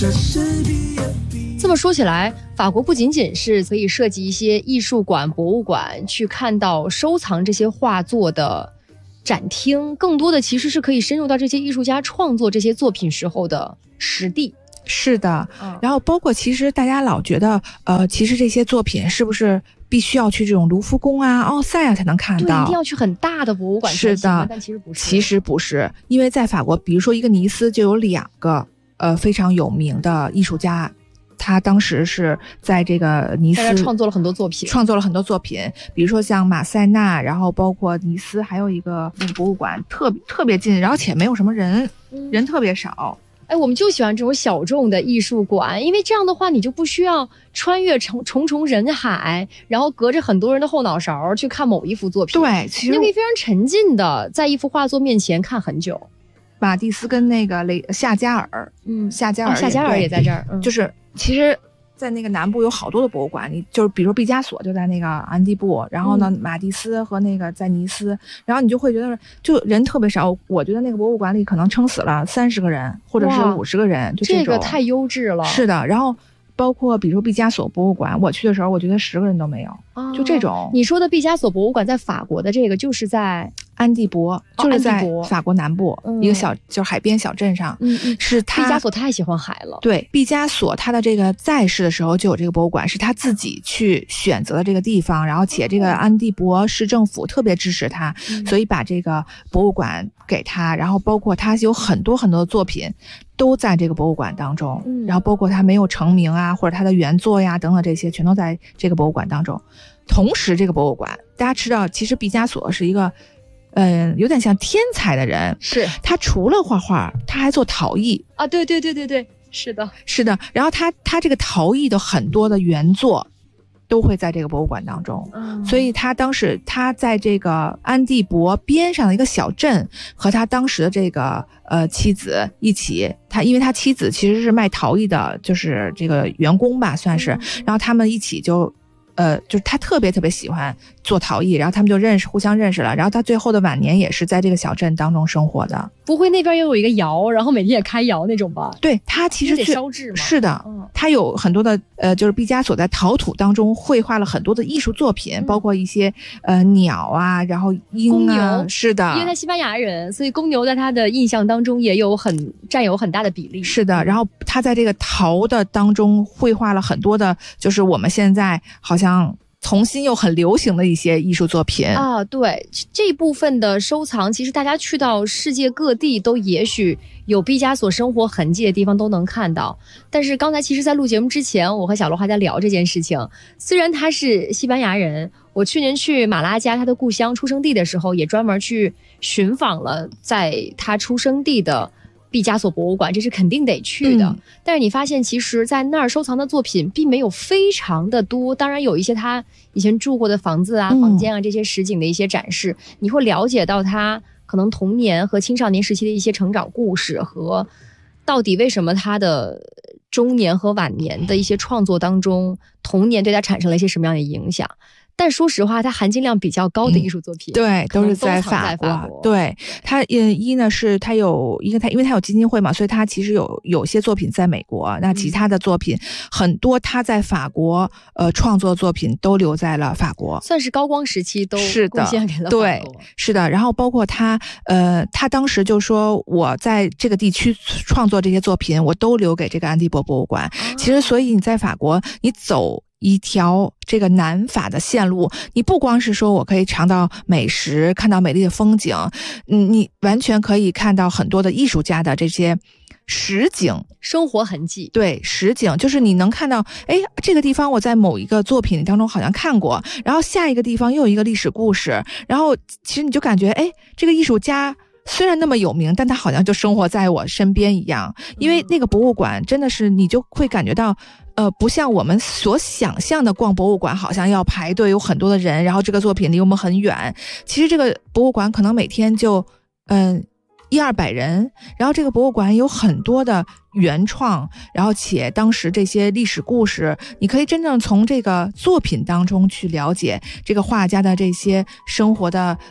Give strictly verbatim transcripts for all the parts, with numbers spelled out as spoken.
这么说起来，法国不仅仅是可以设计一些艺术馆、博物馆去看到收藏这些画作的展厅，更多的其实是可以深入到这些艺术家创作这些作品时候的实地。 是的、 嗯、 然后包括其实大家老觉得呃，其实这些作品是不是必须要去这种卢浮宫啊、奥赛啊才能看到， 对，一定要去很大的博物馆才行。 是的， 但其实不是， 其实不是，因为在法国比如说一个尼斯就有两个呃非常有名的艺术家，他当时是在这个尼斯创作了很多作品， 创作了很多作品，比如说像马塞纳，然后包括尼斯，还有一个那个博物馆特别特别近，然后且没有什么人、嗯、人特别少。 哎，我们就喜欢这种小众的艺术馆，因为这样的话你就不需要穿越重重重人海，然后隔着很多人的后脑勺去看某一幅作品。 对，其实你就可以非常沉浸的在一幅画作面前看很久。 马蒂斯跟那个雷夏加尔， 嗯， 夏加尔、 哦，夏加尔也在这儿、嗯， 就是其实在那个南部有好多的博物馆，你就是比如说毕加索就在那个安蒂布，然后呢、嗯、马蒂斯和那个在尼斯，然后你就会觉得就人特别少，我觉得那个博物馆里可能撑死了三十个人或者是五十个人，就这种， 这个太优质了。 是的，然后包括比如说毕加索博物馆，我去的时候我觉得十个人都没有、哦、就这种。 你说的毕加索博物馆在法国的这个就是在安蒂博，就是在法国南部、 哦、 一个小就是海边小镇上。 嗯嗯， 是他毕加索太喜欢海了。 对，毕加索他的这个在世的时候就有这个博物馆，是他自己去选择的这个地方，然后且这个安蒂博市政府特别支持他、嗯、所以把这个博物馆给他，然后包括他有很多很多的作品都在这个博物馆当中、嗯、然后包括他没有成名啊或者他的原作呀等等这些全都在这个博物馆当中。同时这个博物馆大家知道其实毕加索是一个嗯、呃，有点像天才的人， 是他除了画画他还做陶艺啊，对对对对对，是的是的，然后他他这个陶艺的很多的原作都会在这个博物馆当中、嗯、所以他当时他在这个安蒂博边上的一个小镇和他当时的这个呃妻子一起，他因为他妻子其实是卖陶艺的就是这个员工吧算是、嗯、然后他们一起就呃，就是他特别特别喜欢做陶艺，然后他们就认识，互相认识了。然后他最后的晚年也是在这个小镇当中生活的。 不会那边又有一个窑，然后每天也开窑那种吧？ 对，他其实得烧制嘛。 是的，嗯、他有很多的呃，就是毕加索在陶土当中绘画了很多的艺术作品，嗯、包括一些呃鸟啊，然后鹰啊，是的。 因为他西班牙人，所以公牛在他的印象当中也有很占有很大的比例。 是的，然后他在这个陶的当中绘画了很多的，就是我们现在好像。像重新又很流行的一些艺术作品啊，对这部分的收藏，其实大家去到世界各地都也许有毕加索生活痕迹的地方都能看到。但是刚才其实在录节目之前，我和小罗还在聊这件事情。虽然他是西班牙人，我去年去马拉加他的故乡出生地的时候，也专门去寻访了在他出生地的毕加索博物馆，这是肯定得去的、嗯、但是你发现其实在那儿收藏的作品并没有非常的多，当然有一些他以前住过的房子啊、嗯、房间啊这些实景的一些展示，你会了解到他可能童年和青少年时期的一些成长故事，和到底为什么他的中年和晚年的一些创作当中童年对他产生了一些什么样的影响。但说实话，它含金量比较高的艺术作品，嗯、 对，都是在法国。法国对，它呃一呢是它有一个它，因为它有基金会嘛，所以它其实有有些作品在美国，那其他的作品、嗯、很多它在法国呃创作作品都留在了法国， 算是高光时期都贡献给了法国。 对，是的。然后包括他呃他当时就说我在这个地区创作这些作品，我都留给这个安蒂博博物馆。啊、其实所以你在法国，你走一条这个南法的线路，你不光是说我可以尝到美食，看到美丽的风景，嗯，你完全可以看到很多的艺术家的这些实景生活痕迹。 对，实景就是你能看到，哎，这个地方我在某一个作品当中好像看过，然后下一个地方又有一个历史故事，然后其实你就感觉，哎，这个艺术家虽然那么有名，但他好像就生活在我身边一样。因为那个博物馆真的是你就会感觉到呃，不像我们所想象的逛博物馆好像要排队有很多的人，然后这个作品离我们很远。其实这个博物馆可能每天就嗯、呃、一二百人，然后这个博物馆有很多的原创，然后且当时这些历史故事你可以真正从这个作品当中去了解这个画家的这些生活的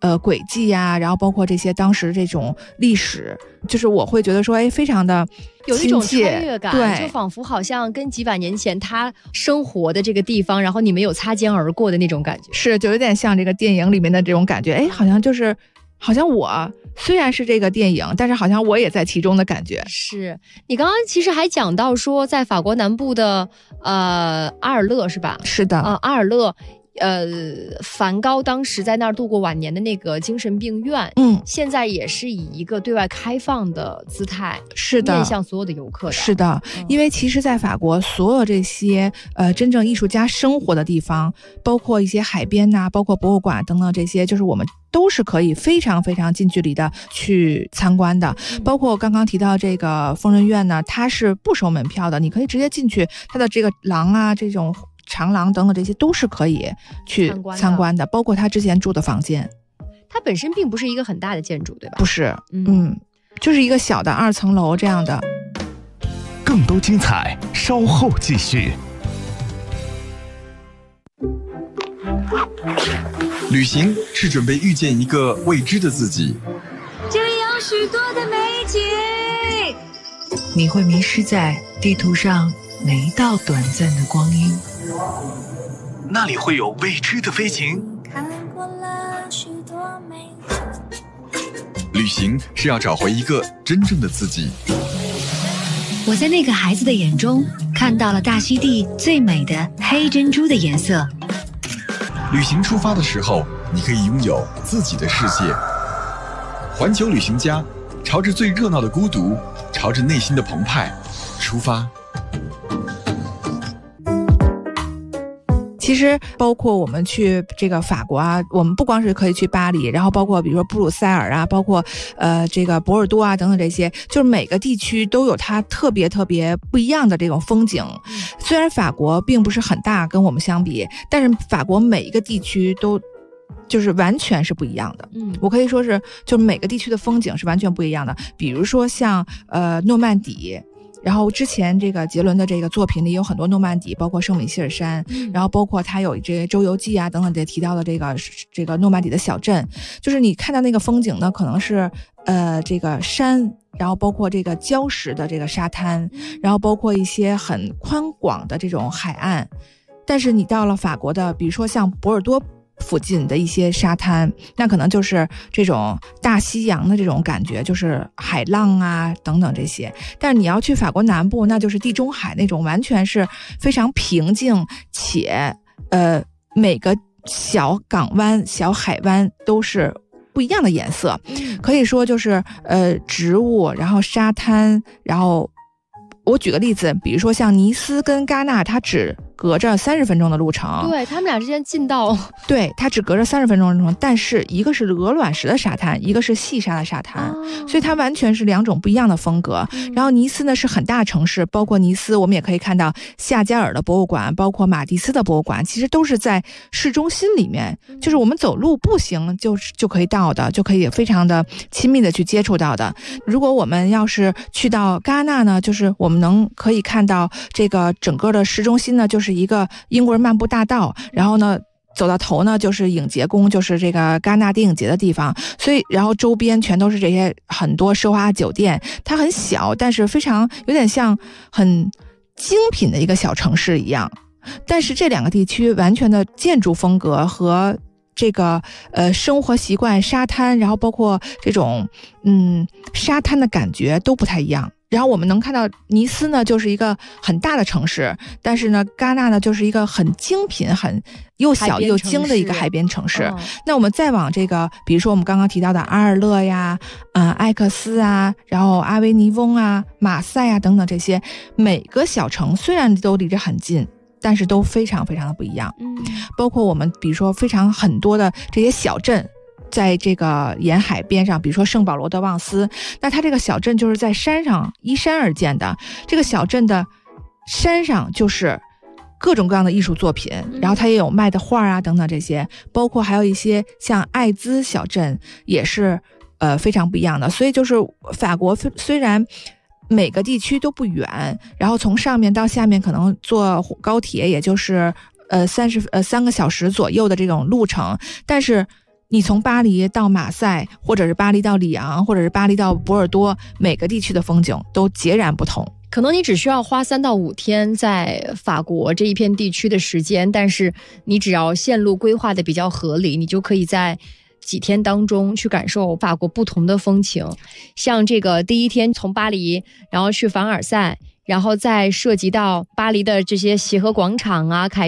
呃轨迹呀，然后包括这些当时这种历史，就是我会觉得说，哎，非常的有一种穿越感， 对， 就仿佛好像跟几百年前他生活的这个地方，然后你没有擦肩而过的那种感觉。 是，就有点像这个电影里面的这种感觉，哎，好像就是好像我虽然是这个电影，但是好像我也在其中的感觉。 是，你刚刚其实还讲到说在法国南部的呃阿尔勒是吧？ 是的， 呃阿尔勒呃，梵高当时在那儿度过晚年的那个精神病院， 嗯， 现在也是以一个对外开放的姿态， 是的， 面向所有的游客的。 是的，嗯、因为其实在法国，所有这些呃真正艺术家生活的地方，包括一些海边呐、啊，包括博物馆等等这些，就是我们都是可以非常非常近距离的去参观的。嗯、包括刚刚提到这个疯人院呢，它是不收门票的，你可以直接进去，它的这个廊啊这种。长廊等等这些都是可以去参观的，包括他之前住的房间。 它本身并不是一个很大的建筑，对吧？ 不是，嗯，嗯就是一个小的二层楼这样的。 更多精彩，稍后继续。 旅行是准备遇见一个未知的自己， 这里有许多的美景， 你会迷失在地图上每一道短暂的光阴， 那里会有未知的飞行。 看过了许多美景， 旅行是要找回一个真正的自己。 我在那个孩子的眼中看到了大溪地最美的黑珍珠的颜色。 旅行出发的时候，你可以拥有自己的世界。环球旅行家，朝着最热闹的孤独，朝着内心的澎湃出发。 其实包括我们去这个法国啊，我们不光是可以去巴黎，然后包括比如说布鲁塞尔啊，包括呃这个博尔多啊等等这些，就是每个地区都有它特别特别不一样的这种风景。虽然法国并不是很大，跟我们相比，但是法国每一个地区都就是完全是不一样的。嗯，我可以说是就每个地区的风景是完全不一样的。比如说像呃诺曼底。然后之前这个杰伦的这个作品里有很多诺曼底，包括圣米歇尔山，嗯、然后包括他有这些周游记啊等等这提到的这个这个诺曼底的小镇，就是你看到那个风景呢，可能是呃这个山，然后包括这个礁石的这个沙滩，然后包括一些很宽广的这种海岸，但是你到了法国的，比如说像博尔多附近的一些沙滩，那可能就是这种大西洋的这种感觉，就是海浪啊等等这些。但是你要去法国南部，那就是地中海那种完全是非常平静且呃每个小港湾小海湾都是不一样的颜色，可以说就是呃植物，然后沙滩，然后我举个例子，比如说像尼斯跟戛纳，它只隔着三十分钟的路程， 对他们俩之间近到， 对，它只隔着三十分钟的路程，但是一个是鹅卵石的沙滩，一个是细沙的沙滩，哦、所以它完全是两种不一样的风格。嗯、然后尼斯呢是很大城市，包括尼斯，我们也可以看到夏加尔的博物馆，包括马蒂斯的博物馆，其实都是在市中心里面，嗯、就是我们走路步行就就可以到的，就可以非常的亲密的去接触到的。如果我们要是去到戛纳呢，就是我们能可以看到这个整个的市中心呢，就是一个英国人漫步大道，然后呢走到头呢就是影节宫，就是这个戛纳电影节的地方，所以然后周边全都是这些很多奢华酒店，它很小，但是非常有点像很精品的一个小城市一样。但是这两个地区完全的建筑风格和这个呃生活习惯、沙滩，然后包括这种嗯沙滩的感觉都不太一样。然后我们能看到尼斯呢就是一个很大的城市，但是呢戛纳呢就是一个很精品很又小又精的一个海边城市。哦、那我们再往这个比如说我们刚刚提到的阿尔勒呀、呃、艾克斯啊，然后阿维尼翁啊、马赛啊等等这些，每个小城虽然都离着很近，但是都非常非常的不一样。嗯，包括我们比如说非常很多的这些小镇，在这个沿海边上，比如说圣保罗德旺斯，那它这个小镇就是在山上依山而建的，这个小镇的山上就是各种各样的艺术作品，然后它也有卖的画啊等等这些，包括还有一些像艾兹小镇也是呃非常不一样的。所以就是法国虽然每个地区都不远，然后从上面到下面可能坐高铁也就是呃三十呃三个小时左右的这种路程，但是你从巴黎到马赛，或者是巴黎到里昂，或者是巴黎到波尔多，每个地区的风景都截然不同。 可能你只需要花三到五天在法国这一片地区的时间，但是你只要线路规划的比较合理，你就可以在几天当中去感受法国不同的风情。像这个第一天从巴黎然后去凡尔赛，然后再涉及到巴黎的这些协和广场啊、凯